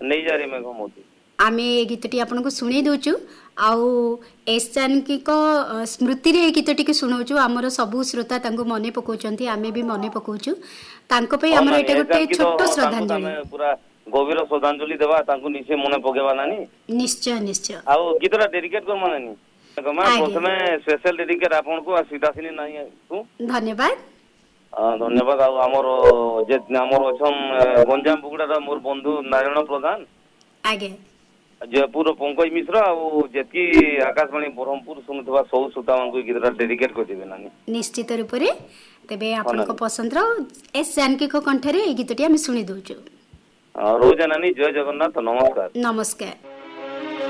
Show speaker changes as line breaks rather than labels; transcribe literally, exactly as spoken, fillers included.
नहीं जा रे मेघ मोती
आमे ए गीतटी आपनको सुनै दोचु आउ एस जानकी को स्मृति रे गीतटी के सुनौचु हमर सबु श्रोता तांको मने पकोचंती आमे भी मने पकोचु तांको पे हमर एटा गोटे छोटो श्रद्धांजलि
पूरा गभीर श्रद्धांजलि देबा तांको निसे मने पकेबा नानी
निश्चय निश्चय
आउ गीतरा डेडिकेट कर मानानी कमा प्रथमे स्पेशल डेडिकेट आपन को सीतासिनी नाही तू
धन्यवाद
धन्यवाद आउ हमर जे हमर अछम गंजाम बुगड़ा मोर बंधु नारायण प्रधान
आगे
जयपुर पंकज मिश्र आउ जेती आकाशवाणी ब्रह्मपुर सुनुथबा सब श्रोता मानकु गीतरा डेडिकेट कर देबे नानी
निश्चित रूप रे तबे आपन को पसंद रो एस जानकी को कंठ रे ए गीतटी हम सुनि दोचु
रोज नानी जय जगन्नाथ नमस्कार
नमस्कार।